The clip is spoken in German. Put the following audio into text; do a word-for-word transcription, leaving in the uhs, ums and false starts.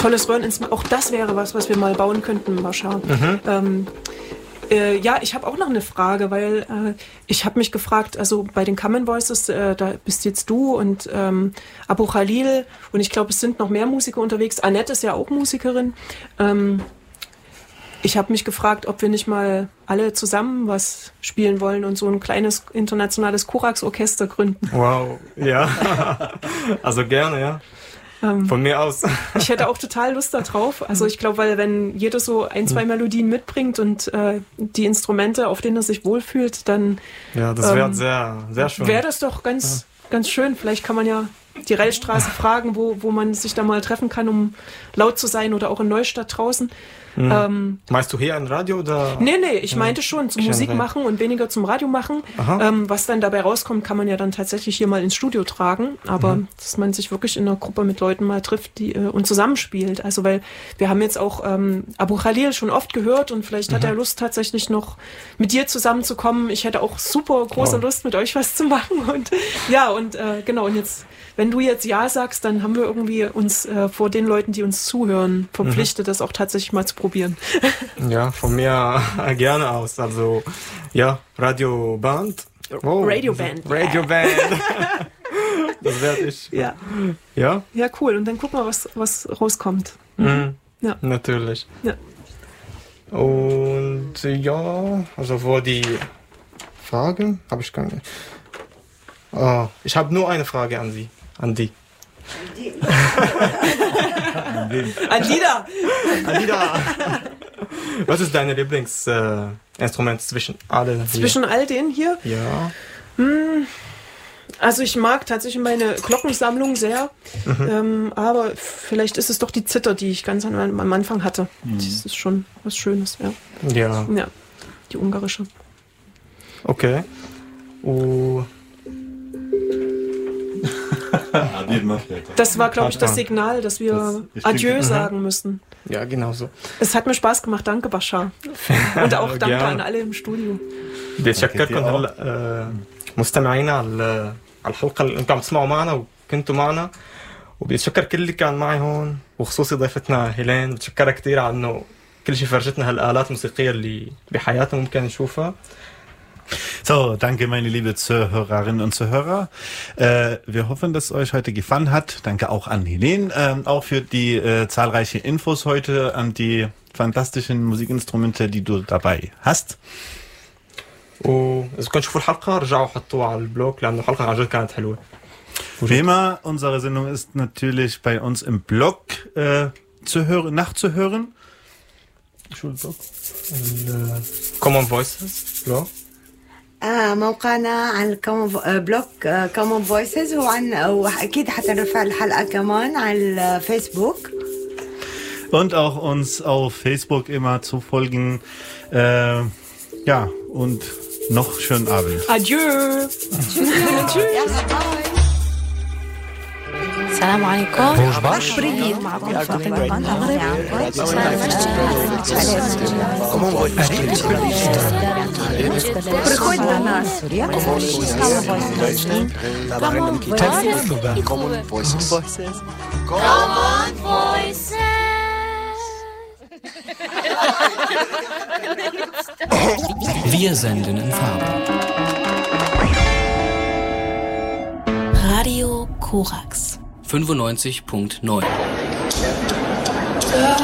tolles Röhreninstrument. Auch das wäre was, was wir mal bauen könnten, Mascha. Mhm. Ähm, äh, ja, ich habe auch noch eine Frage, weil äh, ich habe mich gefragt, also bei den Common Voices, äh, da bist jetzt du und ähm, Abu Khalil und ich glaube, es sind noch mehr Musiker unterwegs. Annette ist ja auch Musikerin. Ähm, ich habe mich gefragt, ob wir nicht mal alle zusammen was spielen wollen und so ein kleines internationales Korax-Orchester gründen. Wow, ja. Also gerne, ja. Ähm, Von mir aus. Ich hätte auch total Lust darauf. Also ich glaube, weil wenn jeder so ein, zwei Melodien mitbringt und äh, die Instrumente, auf denen er sich wohlfühlt, dann ja, das wäre ähm, sehr, sehr schön. Wäre das doch ganz, ja. ganz schön. Vielleicht kann man ja die Rellstraße fragen, wo, wo man sich da mal treffen kann, um laut zu sein oder auch in Neustadt draußen. Mhm. Ähm, Meinst du hier ein Radio oder? Nee, nee, ich meinte schon zum Musik machen und weniger zum Radio machen. Ähm, was dann dabei rauskommt, kann man ja dann tatsächlich hier mal ins Studio tragen. Aber mhm. dass man sich wirklich in einer Gruppe mit Leuten mal trifft die, äh, und zusammenspielt. Also weil wir haben jetzt auch ähm, Abu Khalil schon oft gehört und vielleicht mhm. hat er Lust tatsächlich noch mit dir zusammenzukommen. Ich hätte auch super große wow. Lust mit euch was zu machen. Und ja, und äh, genau, und jetzt wenn du jetzt Ja sagst, dann haben wir irgendwie uns äh, vor den Leuten, die uns zuhören, verpflichtet, mhm. das auch tatsächlich mal zu probieren. Ja, von mir gerne aus. Also, ja, Radioband. Oh, Radioband. Radioband. Das werde ich. Ja. Ja? Ja, cool. Und dann gucken wir, was, was rauskommt. Mhm. Ja. Natürlich. Ja. Und ja, also vor die Frage habe ich keine. Oh, ich habe nur eine Frage an Sie. An die. An die da. An die da. Was ist dein Lieblingsinstrument äh, zwischen alle Zwischen all denen hier? Ja. Hm, also ich mag tatsächlich meine Glockensammlung sehr. Mhm. Ähm, aber vielleicht ist es doch die Zither, die ich ganz an, am Anfang hatte. Mhm. Das ist schon was Schönes, ja. Ja. Ja, die ungarische. Okay. Oh. Das war, glaube ich, das Signal, dass wir das Adieu mhm. sagen müssen. Ja, genau so. Es hat mir Spaß gemacht. Danke, Bashar. Und auch danke ja. an alle im Studio. بتشكركم مستمعينا على الحلقة اللي انتم عم تسمعوا معنا وكنتوا معنا وبتشكر كل اللي كان معي هون وخصوصي ضيفتنا هيلين. بتشكرها كثير على انه كل شيء فرجتنا هالآلات الموسيقية اللي بحياتنا ممكن نشوفها. So, danke meine liebe Zuhörerinnen und Zuhörer. Äh, wir hoffen, dass es euch heute gefallen hat. Danke auch an Helene, äh, auch für die äh, zahlreichen Infos heute, an die fantastischen Musikinstrumente, die du dabei hast. وإذا كنتوا تشوفوا الحلقة رجعوا حطوها على البلوج لأن الحلقة عن جد كانت حلوة. Wie immer, unsere Sendung ist natürlich bei uns im Blog äh, zu hören, nachzuhören. Schulblog. Common Voices Blog. آه موقعنا على بلوك كومون فويسز وعن واكيد حترفع الحلقه كمان على الفيسبوك und auch uns auf Facebook immer zu folgen. Äh, ja, und noch schönen Abend. Adieu. السلام عليكم. باش معكم فاطمة بن приходит на нас. Common Voices. Common Voices. Wir senden in Farbe. Radio Korax. fünfundneunzig Komma neun